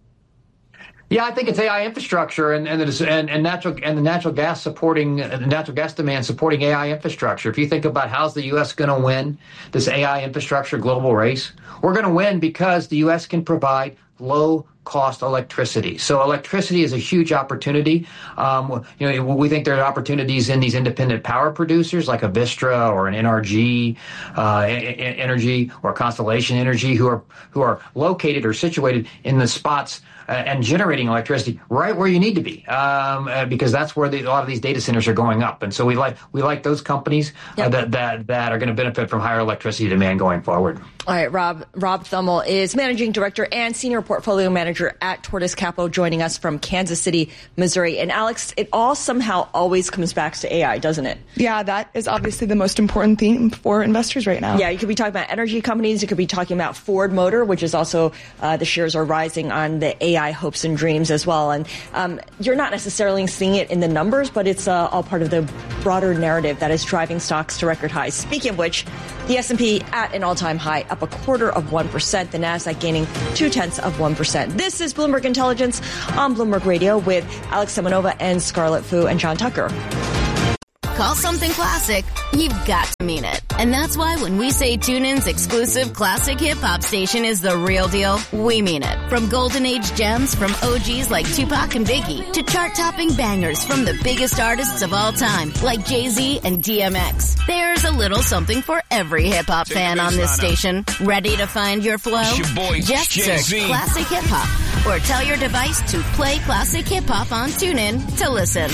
Yeah, I think it's A I infrastructure and and the, and, and natural and the natural gas supporting uh, the natural gas demand supporting A I infrastructure. If you think about how's the U S going to win this A I infrastructure global race, we're going to win because the U S can provide low cost electricity. So electricity is a huge opportunity. Um, you know, we think there are opportunities in these independent power producers like a Vistra or an N R G uh, Energy or Constellation Energy who are who are located or situated in the spots uh, and generating electricity right where you need to be, um, uh, because that's where the, a lot of these data centers are going up. And so we like we like those companies yep. uh, that that that are going to benefit from higher electricity demand going forward. All right, Rob Rob Thummel is Managing Director and Senior portfolio manager at Tortoise Capital, joining us from Kansas City, Missouri. And Alex, it all somehow always comes back to A I, doesn't it? Yeah, that is obviously the most important theme for investors right now. Yeah, you could be talking about energy companies. You could be talking about Ford Motor, which is also, uh, the shares are rising on the A I hopes and dreams as well. And um, you're not necessarily seeing it in the numbers, but it's uh, all part of the broader narrative that is driving stocks to record highs. Speaking of which, the S and P at an all-time high, up a quarter of one percent. The Nasdaq gaining two-tenths of one percent. This is Bloomberg Intelligence on Bloomberg Radio with Alex Semenova and Scarlett Fu and John Tucker. Call something classic, you've got to mean it. And that's why when we say TuneIn's exclusive classic hip-hop station is the real deal, we mean it. From golden age gems from O Gs like Tupac and Biggie to chart-topping bangers from the biggest artists of all time like Jay-Z and D M X. There's a little something for every hip-hop fan on this station. Ready to find your flow? Your boy, Just search Jay-Z. Classic Hip-Hop or tell your device to play Classic Hip-Hop on TuneIn to listen.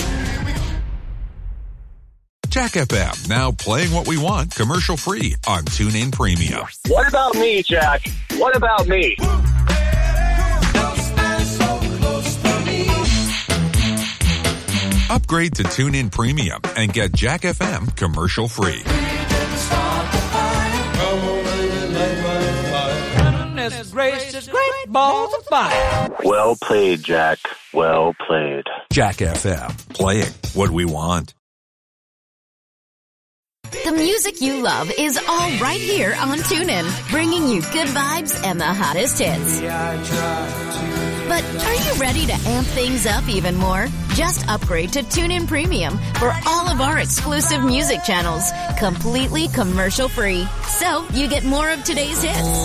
Jack F M, now playing what we want commercial free on TuneIn Premium. What about me, Jack? What about me? Upgrade to TuneIn Premium and get Jack F M commercial free. Well played, Jack. Well played. Jack F M, playing what we want. The music you love is all right here on TuneIn, bringing you good vibes and the hottest hits. But are you ready to amp things up even more? Just upgrade to TuneIn Premium for all of our exclusive music channels, completely commercial free. So you get more of today's hits.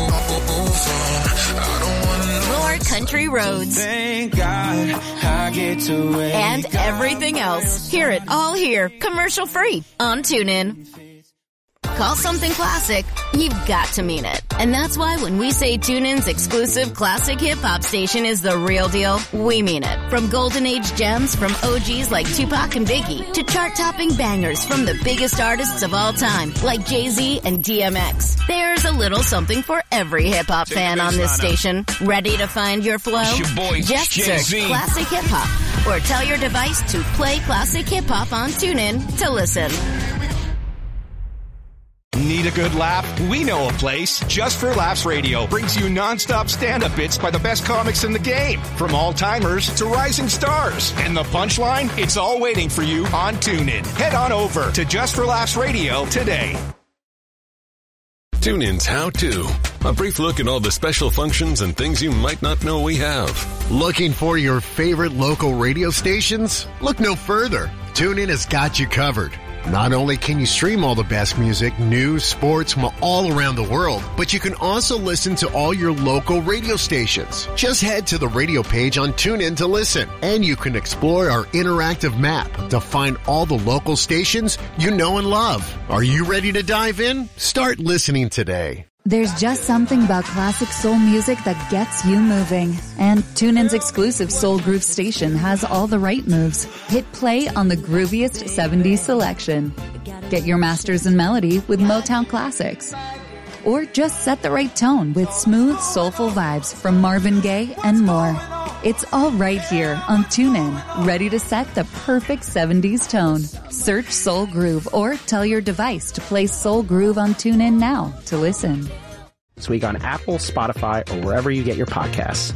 More country roads. Thank God I get to wake And everything else. Hear it all here, commercial free on TuneIn. Call something classic, you've got to mean it. And that's why when we say TuneIn's exclusive classic hip-hop station is the real deal, we mean it. From golden age gems from O Gs like Tupac and Biggie to chart-topping bangers from the biggest artists of all time like Jay-Z and D M X. There's a little something for every hip-hop fan on this station. Ready to find your flow? Your boy, Just search Jay-Z. Classic Hip-Hop or tell your device to play Classic Hip-Hop on TuneIn to listen. Need a good laugh? We know a place. Just for Laughs Radio brings you nonstop stand-up bits by the best comics in the game. From all-timers to rising stars. And the punchline? It's all waiting for you on TuneIn. Head on over to Just for Laughs Radio today. TuneIn's How To. A brief look at all the special functions and things you might not know we have. Looking for your favorite local radio stations? Look no further. TuneIn has got you covered. Not only can you stream all the best music, news, sports from all around the world, but you can also listen to all your local radio stations. Just head to the radio page on TuneIn to listen, and you can explore our interactive map to find all the local stations you know and love. Are you ready to dive in? Start listening today. There's just something about classic soul music that gets you moving. And TuneIn's exclusive Soul Groove station has all the right moves. Hit play on the grooviest seventies selection. Get your masters in melody with Motown classics. Or just set the right tone with smooth, soulful vibes from Marvin Gaye and more. It's all right here on TuneIn, ready to set the perfect seventies tone. Search Soul Groove or tell your device to play Soul Groove on TuneIn now to listen. This week on Apple, Spotify, or wherever you get your podcasts.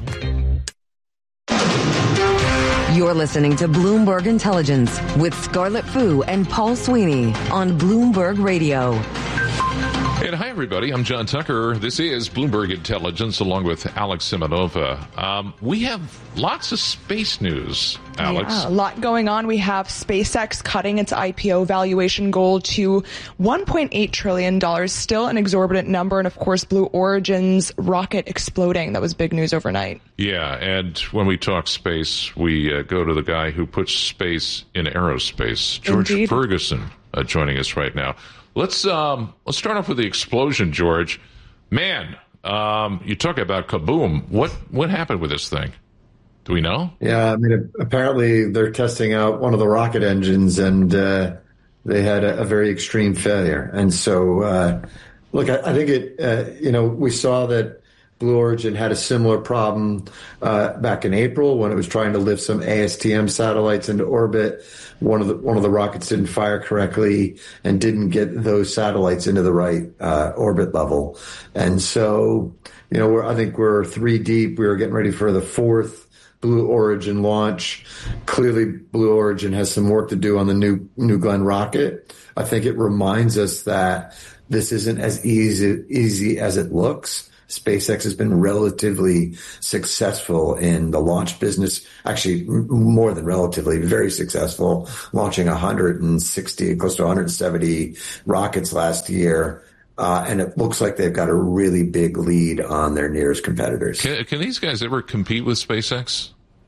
You're listening to Bloomberg Intelligence with Scarlett Fu and Paul Sweeney on Bloomberg Radio. And hi, everybody. I'm John Tucker. This is Bloomberg Intelligence along with Alex Semenova. Um, we have lots of space news, Alex. Yeah, a lot going on. We have SpaceX cutting its I P O valuation goal to one point eight trillion dollars, still an exorbitant number. And, of course, Blue Origin's rocket exploding. That was big news overnight. Yeah, and when we talk space, we uh, go to the guy who puts space in aerospace, George Indeed. Ferguson, uh, joining us right now. Let's um, let's start off with the explosion, George. Man, um, you talk about kaboom. What what happened with this thing? Do we know? Yeah, I mean, apparently they're testing out one of the rocket engines, and uh, they had a, a very extreme failure. And so, uh, look, I, I think it. Uh, you know, we saw that Blue Origin had a similar problem uh, back in April when it was trying to lift some A S T M satellites into orbit. One of the one of the rockets didn't fire correctly and didn't get those satellites into the right uh, orbit level. And so, you know, we're, I think we're three deep. We were getting ready for the fourth Blue Origin launch. Clearly, Blue Origin has some work to do on the new New Glenn rocket. I think it reminds us that this isn't as easy easy as it looks. SpaceX has been relatively successful in the launch business, actually more than relatively, very successful, launching one hundred sixty, close to one hundred seventy rockets last year. Uh, and it looks like they've got a really big lead on their nearest competitors. Can, can these guys ever compete with SpaceX?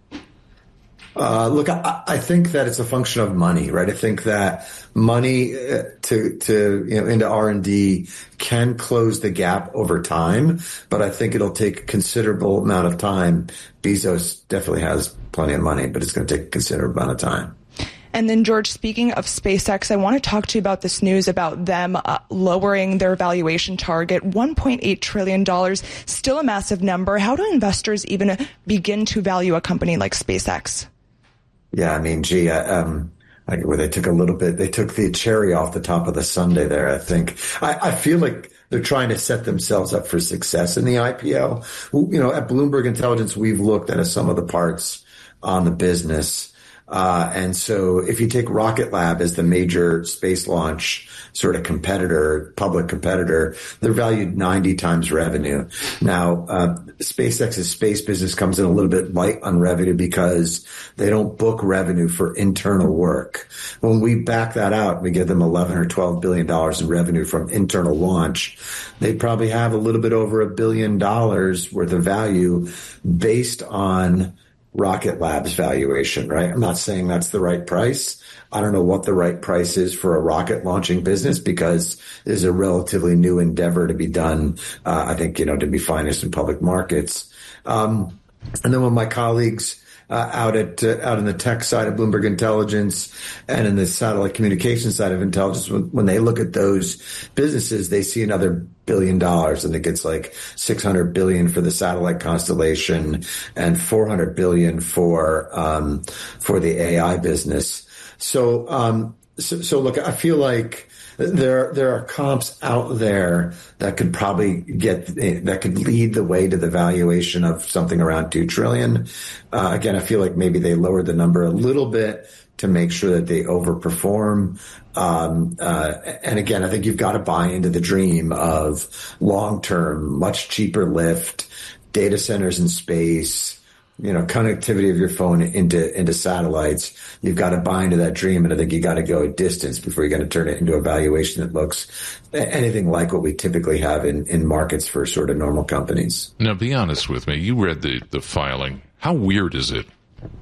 Uh, look, I, I think that it's a function of money, right? I think that money uh, to, to, you know, into R and D can close the gap over time, but I think it'll take a considerable amount of time. Bezos definitely has plenty of money, but it's going to take a considerable amount of time. And then, George, speaking of SpaceX, I want to talk to you about this news about them uh, lowering their valuation target, one point eight trillion dollars, still a massive number. How do investors even begin to value a company like SpaceX? Yeah, I mean, gee, um, I, where they took a little bit, they took the cherry off the top of the sundae there, I think. I, I feel like they're trying to set themselves up for success in the I P O. You know, at Bloomberg Intelligence, we've looked at some of the parts on the business. Uh, and so if you take Rocket Lab as the major space launch sort of competitor, public competitor, they're valued ninety times revenue. Now, uh, SpaceX's space business comes in a little bit light on revenue because they don't book revenue for internal work. When we back that out, we give them eleven or twelve billion dollars in revenue from internal launch. They probably have a little bit over a billion dollars worth of value based on Rocket Lab's valuation, right? I'm not saying that's the right price. I don't know what the right price is for a rocket launching business because it is a relatively new endeavor to be done, uh, I think, you know, to be financed in public markets. Um, and then when my colleagues Uh, out at uh, out in the tech side of Bloomberg Intelligence and in the satellite communications side of intelligence, when, when they look at those businesses, they see another billion dollars. I think it's like six hundred billion for the satellite constellation and four hundred billion for um, for the A I business. So, um, so, so look, I feel like there there are comps out there that could probably get that could lead the way to the valuation of something around two trillion. Uh, again, I feel like maybe they lowered the number a little bit to make sure that they overperform. Um, uh, and again, I think you've got to buy into the dream of long term, much cheaper lift, data centers in space, you know, connectivity of your phone into, into satellites. You've got to buy into that dream. And I think you got to go a distance before you're going to turn it into a valuation that looks anything like what we typically have in, in markets for sort of normal companies. Now, be honest with me. You read the, the filing. How weird is it?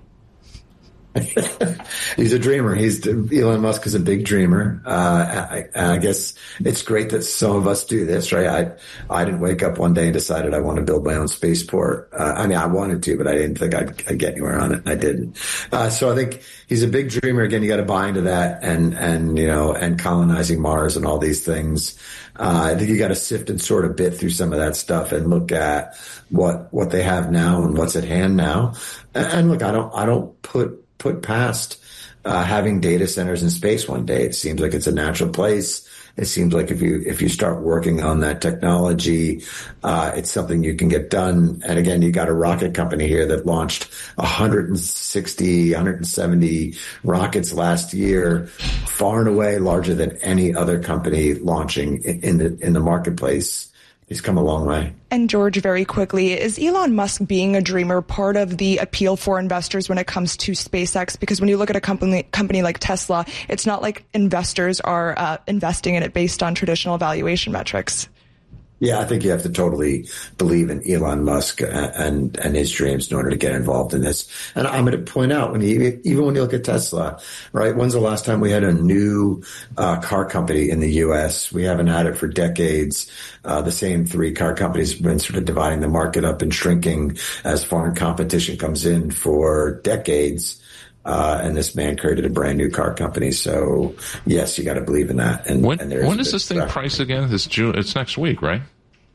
He's a dreamer. He's Elon Musk is a big dreamer. Uh, I, I guess it's great that some of us do this, right? I, I didn't wake up one day and decided I want to build my own spaceport. Uh, I mean, I wanted to, but I didn't think I'd, I'd get anywhere on it. I didn't. Uh, so I think he's a big dreamer. Again, you got to buy into that and, and, you know, and colonizing Mars and all these things. Uh, I think you got to sift and sort of bit through some of that stuff and look at what, what they have now and what's at hand now. And, and look, I don't, I don't put, put past uh, having data centers in space one day. It seems like it's a natural place. It seems like if you if you start working on that technology, uh, it's something you can get done. And again, you got a rocket company here that launched one hundred sixty, one hundred seventy rockets last year, far and away larger than any other company launching in, in the in the marketplace. He's come a long way. And George, very quickly, is Elon Musk being a dreamer part of the appeal for investors when it comes to SpaceX? Because when you look at a company company like Tesla, it's not like investors are uh, investing in it based on traditional valuation metrics. Yeah, I think you have to totally believe in Elon Musk and and his dreams in order to get involved in this. And I'm going to point out, when you, even when you look at Tesla, right? When's the last time we had a new uh, car company in the U S? We haven't had it for decades. Uh, the same three car companies have been sort of dividing the market up and shrinking as foreign competition comes in for decades. Uh, and this man created a brand new car company. So yes, you got to believe in that. And when, and when is this thing priced again? This June, it's next week, right?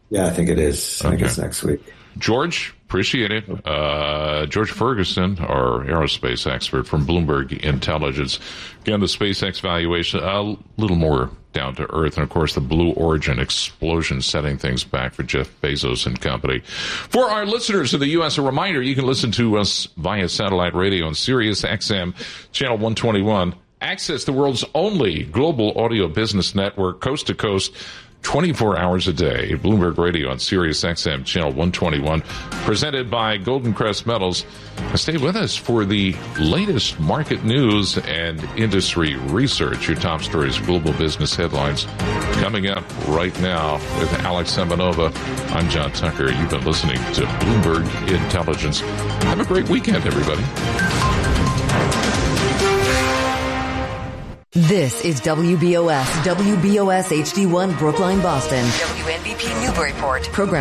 Yeah, I think it is. I Okay. think it's next week. George, appreciate it. Uh, George Ferguson, our aerospace expert from Bloomberg Intelligence. Again, the SpaceX valuation, a little more down to earth. And, of course, the Blue Origin explosion setting things back for Jeff Bezos and company. For our listeners in the U S, a reminder, you can listen to us via satellite radio on Sirius X M, channel one twenty-one. Access the world's only global audio business network, coast to coast, twenty-four hours a day. Bloomberg Radio on Sirius X M, channel one twenty-one, presented by Golden Crest Metals. Stay with us for the latest market news and industry research. Your top stories, global business headlines, coming up right now with Alex Semenova. I'm John Tucker. You've been listening to Bloomberg Intelligence. Have a great weekend, everybody. This is W B O S, W B O S H D one Brookline, Boston. W N B P Newburyport. Program